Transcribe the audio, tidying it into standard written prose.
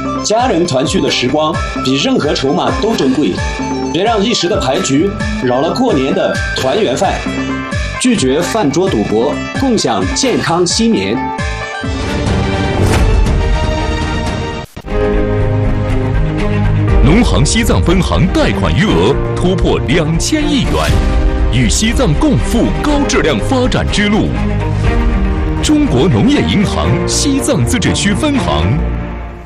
家人团聚的时光比任何筹码都珍贵，别让一时的牌局扰了过年的团圆饭。拒绝饭桌赌博，共享健康新年。 农行西藏分行贷款余额突破2000亿元，与西藏共赴高质量发展之路。中国农业银行西藏自治区分行。